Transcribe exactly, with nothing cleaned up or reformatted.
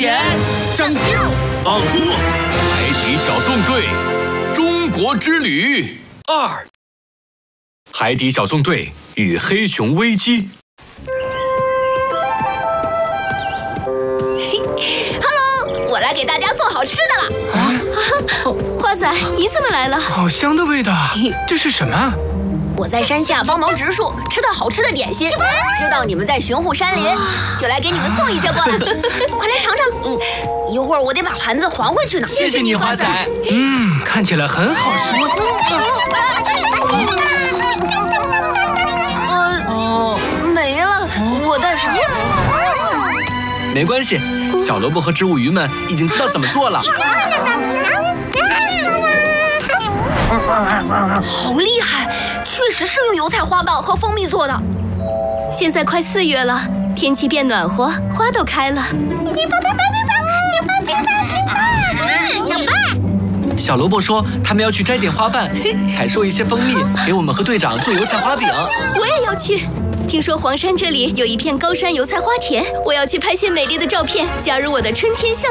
险， 拯救！ 阿珂，海底小纵队，中国之旅二。海底小纵队与黑熊危机。 Hello， 我来给大家送好吃的了。 啊， 花仔，你怎么来了？ 好香的味道，这是什么？ 我在山下帮忙植树，吃到好吃的点心，知道你们在巡护山林，就来给你们送一些过来。快来尝尝。嗯，一会儿我得把盘子还回去呢。 谢谢你，花仔。嗯，看起来很好吃。 呃，没了，我带少了。 没关系，小萝卜和植物鱼们已经知道怎么做了。 好厉害，确实是用油菜花瓣和蜂蜜做的。 现在快四月了，天气变暖和，花都开了。 小爸， 小萝卜说他们要去摘点花瓣，采收一些蜂蜜，给我们和队长做油菜花饼。 我也要去。听说黄山这里有一片高山油菜花田，我要去拍些美丽的照片，加入我的春天向